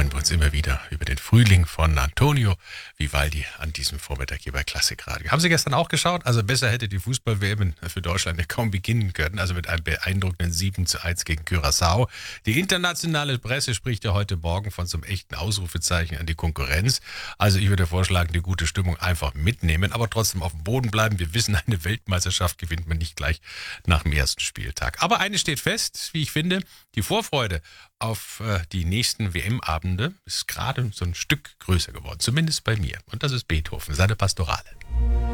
freuen wir uns immer wieder über den Frühling von Antonio Vivaldi an diesem Vormittag hier bei Klassikradio. Haben Sie gestern auch geschaut? Also besser hätte die Fußball-WM für Deutschland ja kaum beginnen können. Also mit einem beeindruckenden 7:1 gegen Curaçao. Die internationale Presse spricht ja heute Morgen von so einem echten Ausrufezeichen an die Konkurrenz. Also ich würde vorschlagen, die gute Stimmung einfach mitnehmen, aber trotzdem auf dem Boden bleiben. Wir wissen, eine Weltmeisterschaft gewinnt man nicht gleich nach dem ersten Spieltag. Aber eines steht fest, wie ich finde, die Vorfreude auf die nächsten WM-Abende ist gerade so ein Stück größer geworden, zumindest bei mir. Und das ist Beethoven, seine Pastorale.